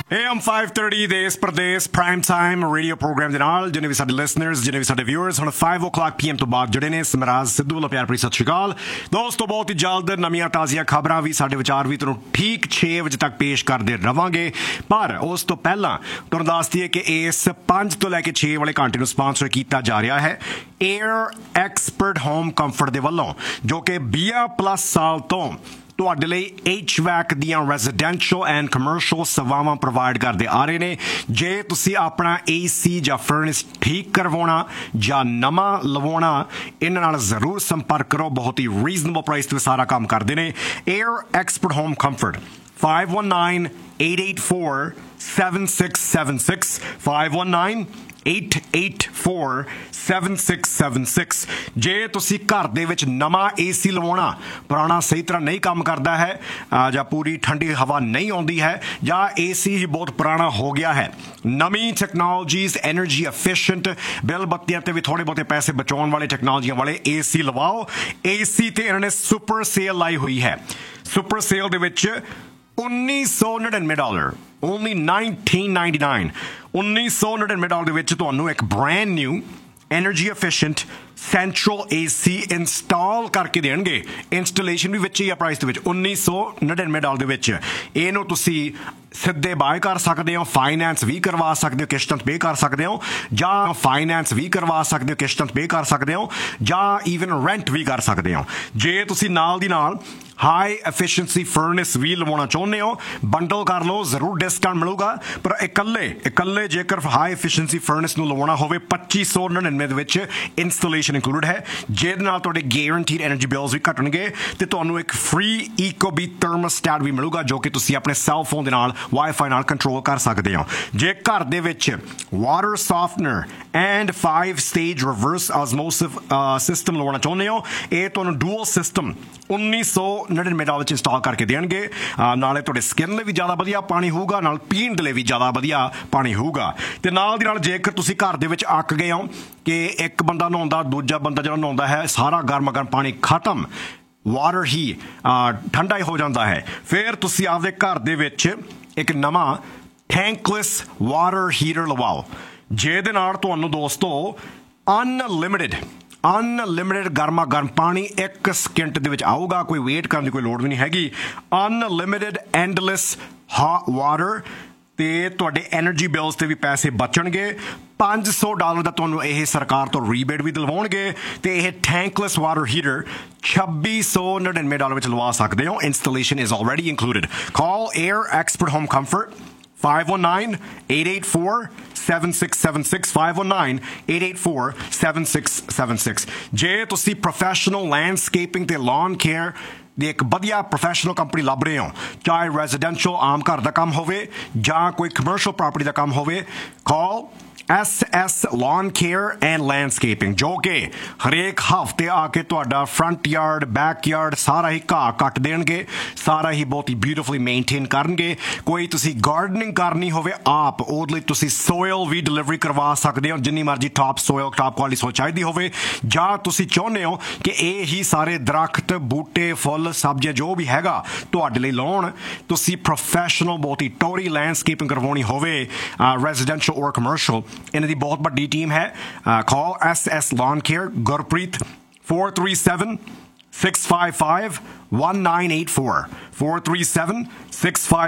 AM 530 ਦੇਸ ਪ੍ਰਦੇਸ prime time radio programme ਦੇ ਨਾਲ ਜਿੰਨੇ ਵੀ ਸਾਡੇ ਲਿਸਨਰਸ ਜਿੰਨੇ ਵੀ ਸਾਡੇ ਵਿਊਅਰਸ ਹੁਣ 5 o'clock PM ਤੋਂ ਬਾਅਦ ਜੁੜੇ ਨੇ ਸਮਰਾਜ ਸਿੱਧੂ ਵੱਲੋਂ ਪਿਆਰ ਭਰੀ ਸਤਿ ਸ਼੍ਰੀ ਅਕਾਲ ਦੋਸਤੋ। ਬਹੁਤ ਹੀ ਜਲਦ ਨਵੀਆਂ ਤਾਜ਼ੀਆਂ ਖਬਰਾਂ ਵੀ ਸਾਡੇ ਵਿਚਾਰ ਵੀ ਤੁਹਾਨੂੰ ਠੀਕ 6 ਵਜੇ ਤੱਕ ਪੇਸ਼ ਕਰਦੇ ਰਵਾਂਗੇ, ਪਰ ਉਸ ਤੋਂ ਪਹਿਲਾਂ ਤੁਹਾਨੂੰ ਦੱਸ ਦਈਏ ਕਿ ਇਸ 5 ਤੋਂ ਲੈ ਕੇ 6 ਵਾਲੇ ਘੰਟੇ ਨੂੰ ਸਪਾਂਸਰ ਕੀਤਾ ਜਾ ਰਿਹਾ ਹੈ 에ਅਰ ਐਕਸਪਰਟ ਹੋਮ ਕੰਫਰਟ ਦੇ ਵੱਲੋਂ, ਜੋ ਕਿ 20+ ਸਾਲ ਤੋਂ ਤੁਹਾਡੇ ਲਈ HVAC ਦੀਆਂ ਰੈਜ਼ੀਡੈਂਸ਼ੀਅਲ ਐਂਡ ਕਮਰਸ਼ੀਅਲ ਸੇਵਾਵਾਂ ਪ੍ਰੋਵਾਈਡ ਕਰਦੇ ਆ ਰਹੇ ਨੇ। ਜੇ ਤੁਸੀਂ ਆਪਣਾ AC ਜਾਂ ਫਰਨਿਸ ਠੀਕ ਕਰਵਾਉਣਾ ਜਾਂ ਨਵਾਂ ਲਵਾਉਣਾ, ਇਹਨਾਂ ਨਾਲ ਜ਼ਰੂਰ ਸੰਪਰਕ ਕਰੋ। ਬਹੁਤ ਹੀ ਰੀਜ਼ਨੇਬਲ ਪ੍ਰਾਈਸ ਤੇ ਸਾਰਾ ਕੰਮ ਕਰਦੇ ਨੇ। Air expert home comfort 519-884-7676 519-884-7676। ਜੇ ਤੁਸੀਂ ਘਰ ਦੇ ਵਿੱਚ ਨਵਾਂ AC ਲਵਾਉਣਾ, ਪੁਰਾਣਾ ਸਹੀ ਤਰ੍ਹਾਂ ਨਹੀਂ ਕੰਮ ਕਰਦਾ ਹੈ ਜਾਂ ਪੂਰੀ ਠੰਡੀ ਹਵਾ ਨਹੀਂ ਆਉਂਦੀ ਹੈ ਜਾਂ AC ਹੀ ਬਹੁਤ ਪੁਰਾਣਾ ਹੋ ਗਿਆ ਹੈ, ਨਵੀਂ ਟੈਕਨੋਲੋਜੀਜ਼ ਐਨਰਜੀ ਐਫੀਸ਼ੀਐਂਟ ਬਿੱਲ ਬੱਤੀਆਂ ਤੇ ਵੀ ਥੋੜੇ ਬਹੁਤੇ ਪੈਸੇ ਬਚਾਉਣ ਵਾਲੇ ਟੈਕਨੋਲੋਜੀਆਂ ਵਾਲੇ AC ਲਵਾਓ। AC ਤੇ ਇਹਨਾਂ ਨੇ ਸੁਪਰ ਸੇਲ ਲਾਈ ਹੋਈ ਹੈ। ਸੁਪਰ ਸੇਲ ਦੇ ਵਿੱਚ $1999 only $1999 $1999 ਦੇ ਵਿੱਚ ਤੁਹਾਨੂੰ ਇੱਕ brand new energy efficient central AC install ਕਰਕੇ ਦੇਣਗੇ। ਇੰਸਟਾਲੇਸ਼ਨ ਵੀ ਵਿੱਚ ਹੀ ਆ ਪ੍ਰਾਈਸ ਦੇ ਵਿੱਚ $1999 ਦੇ ਵਿੱਚ। ਇਹਨੂੰ ਤੁਸੀਂ ਸਿੱਧੇ ਬਾਏ ਕਰ ਸਕਦੇ ਹੋ, ਫਾਈਨੈਂਸ ਵੀ ਕਰਵਾ ਸਕਦੇ ਹੋ, ਕਿਸ਼ਤਾਂ ਪੇ ਕਰ ਸਕਦੇ ਹੋ, ਜਾਂ ਫਾਈਨੈਂਸ ਵੀ ਕਰਵਾ ਸਕਦੇ ਹੋ, ਕਿਸ਼ਤਾਂ ਪੇ ਕਰ ਸਕਦੇ ਹੋ, ਜਾਂ ਈਵਨ ਰੈਂਟ ਵੀ ਕਰ ਸਕਦੇ ਹੋ। ਜੇ ਤੁਸੀਂ ਨਾਲ ਦੀ ਨਾਲ ਹਾਈ ਐਫੀਸ਼ੀਐਂਸੀ ਫਰਨਿਸ ਵੀ ਲਵਾਉਣਾ ਚਾਹੁੰਦੇ ਹੋ, ਬੰਡਲ ਕਰ ਲਓ, ਜ਼ਰੂਰ ਡਿਸਕਾਊਂਟ ਮਿਲੂਗਾ। ਪਰ ਇਕੱਲੇ ਜੇਕਰ ਹਾਈ ਐਫੀਸ਼ੀਐਂਸੀ ਫਰਨਿਸ ਨੂੰ ਲਵਾਉਣਾ ਹੋਵੇ $2599 ਦੇ ਵਿੱਚ ਇੰਸਟਾਲੇਸ਼ਨ ਇਨਕਲੂਡ ਹੈ, ਜਿਹਦੇ ਨਾਲ ਤੁਹਾਡੇ ਗੈਰੰਟੀਡ ਐਨਰਜੀ ਬਿਲਸ ਵੀ ਘਟਣਗੇ ਤੇ ਤੁਹਾਨੂੰ ਇੱਕ ਫ੍ਰੀ ਈਕੋਬੀ ਥਰਮੋਸਟੈਟ ਵੀ ਮਿਲੂਗਾ, ਜੋ ਕਿ ਤੁਸੀਂ ਆਪਣੇ ਸੈੱਲ ਫੋਨ ਦੇ ਨਾਲ ਵਾਈਫਾਈ ਨਾਲ ਕੰਟਰੋਲ ਕਰ ਸਕਦੇ ਹੋ। ਜੇ ਘਰ ਦੇ ਵਿੱਚ water ਸੌਫਟਨਰ and 5 stage reverse ਆਸਮੋਸਿਸ system ਲਵਾਉਣਾ ਚਾਹੁੰਦੇ ਹੋ, ਇਹ ਤੁਹਾਨੂੰ ਡੂਅਲ ਸਿਸਟਮ $1999 ਵਿੱਚ ਇੰਸਟਾਲ ਕਰਕੇ ਦੇਣਗੇ। ਨਾਲੇ ਤੁਹਾਡੇ ਸਕਿਨ ਲਈ ਵੀ ਜ਼ਿਆਦਾ ਵਧੀਆ ਪਾਣੀ ਹੋਊਗਾ, ਨਾਲ ਪੀਣ ਦੇ ਲਈ ਵੀ ਜ਼ਿਆਦਾ ਵਧੀਆ ਪਾਣੀ ਹੋਊਗਾ। ਤੇ ਨਾਲ ਦੀ ਨਾਲ ਜੇਕਰ ਤੁਸੀਂ ਘਰ ਦੇ ਵਿੱਚ ਅੱਕ ਗਏ ਹੋ ਕਿ ਇੱਕ ਬੰਦਾ ਨਹਾਉਂਦਾ, ਦੂਜਾ ਬੰਦਾ ਜਿਹੜਾ ਨਹਾਉਂਦਾ ਹੈ ਸਾਰਾ ਗਰਮ ਪਾਣੀ ਖਤਮ, ਵਾਟਰ ਹੀ ਠੰਡਾ ਹੀ ਹੋ ਜਾਂਦਾ ਹੈ, ਫਿਰ ਤੁਸੀਂ ਆਪਦੇ ਘਰ ਦੇ ਵਿੱਚ ਇੱਕ ਨਵਾਂ ਟੈਂਕਲੈਸ ਵਾਟਰ ਹੀਟਰ ਲਵਾਓ, ਜਿਹਦੇ ਨਾਲ ਤੁਹਾਨੂੰ ਦੋਸਤੋ ਅਨਲਿਮਿਟਿਡ ਗਰਮ ਪਾਣੀ 1 ਸਕਿੰਟ ਦੇ ਵਿੱਚ ਆਊਗਾ। ਕੋਈ ਵੇਟ ਕਰਨ ਦੀ ਕੋਈ ਲੋੜ ਵੀ ਨਹੀਂ ਹੈਗੀ। ਅਨਲਿਮਿਟਿਡ ਐਂਡਲੈਸ ਹੌਟ ਵਾਟਰ, ਤੇ ਤੁਹਾਡੇ ਐਨਰਜੀ ਬਿਲਸ ਤੇ ਵੀ ਪੈਸੇ ਬਚਣਗੇ। $500 ਦਾ ਤੁਹਾਨੂੰ ਇਹ ਸਰਕਾਰ ਤੋਂ ਰੀਬੇਟ ਵੀ ਦਿਲਵਾਉਣਗੇ ਤੇ ਇਹ ਟੈਂਕਲੈਸ ਵਾਟਰ ਹੀਟਰ $2699 ਵਿੱਚ ਲਵਾ ਸਕਦੇ ਹੋ। Installation is already included. Call air expert home comfort 519-884-7676 519-884-7676। ਜੇ ਤੁਸੀਂ ਪ੍ਰੋਫੈਸ਼ਨਲ ਲੈਂਡਸਕੇਪਿੰਗ ਤੇ ਲਾਨ ਕੇਅਰ ਦੀ ਇੱਕ ਵਧੀਆ ਪ੍ਰੋਫੈਸ਼ਨਲ ਕੰਪਨੀ ਲੱਭ ਰਹੇ ਹੋ, ਚਾਹੇ ਰੈਜ਼ੀਡੈਂਸ਼ੀਅਲ ਆਮ ਘਰ ਦਾ ਕੰਮ ਹੋਵੇ ਜਾਂ ਕੋਈ ਕਮਰਸ਼ੀਅਲ ਪ੍ਰਾਪਰਟੀ ਦਾ ਕੰਮ ਹੋਵੇ, ਕਾਲ SS Lawn Care and Landscaping, ਜੋ ਕਿ ਹਰੇਕ ਹਫ਼ਤੇ ਆ ਕੇ ਤੁਹਾਡਾ ਫਰੰਟ ਯਾਰਡ ਬੈਕ ਯਾਰਡ ਸਾਰਾ ਹੀ ਘਾਹ ਕੱਟ ਦੇਣਗੇ, ਸਾਰਾ ਹੀ ਬਹੁਤ ਹੀ ਬਿਊਟੀਫੁਲੀ ਮੇਨਟੇਨ ਕਰਨਗੇ। ਕੋਈ ਤੁਸੀਂ ਗਾਰਡਨਿੰਗ ਕਰਨੀ ਹੋਵੇ ਆਪ, ਉਹਦੇ ਲਈ ਤੁਸੀਂ ਸੋਇਲ ਵੀ ਡਿਲੀਵਰੀ ਕਰਵਾ ਸਕਦੇ ਹੋ, ਜਿੰਨੀ ਮਰਜ਼ੀ top soil top quality soil ਚਾਹੀਦੀ ਹੋਵੇ, ਜਾਂ ਤੁਸੀਂ ਚਾਹੁੰਦੇ ਹੋ ਕਿ ਇਹ ਹੀ ਸਾਰੇ ਦਰਖਤ ਬੂਟੇ ਫੁੱਲ ਸਬਜ਼ੀਆਂ ਜੋ ਵੀ ਹੈਗਾ ਤੁਹਾਡੇ ਲਈ ਲਾਉਣ, ਤੁਸੀਂ ਪ੍ਰੋਫੈਸ਼ਨਲ ਬਹੁਤ ਹੀ ਟੋਰੀ ਲੈਂਡਸਕੇਪਿੰਗ ਕਰਵਾਉਣੀ ਹੋਵੇ ਰੈਜ਼ੀਡੈਂਸ਼ੀਅਲ ਔਰ ਕਮਰਸ਼ੀਅਲ, ਇਹਨਾਂ ਦੀ ਬਹੁਤ ਵੱਡੀ ਟੀਮ ਹੈ। ਕਾਲ SS Lawn Care ਗੁਰਪ੍ਰੀਤ 437-655-1984 437-655